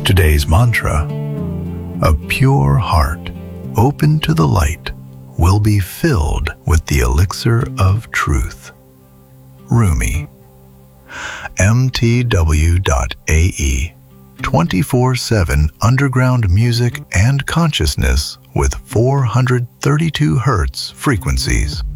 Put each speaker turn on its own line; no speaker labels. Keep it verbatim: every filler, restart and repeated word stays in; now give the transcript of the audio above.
Today's mantra: a pure heart, open to the light, will be filled with the elixir of truth. Rumi. M T W dot A E. twenty-four seven underground music and consciousness with four hundred thirty-two hertz frequencies.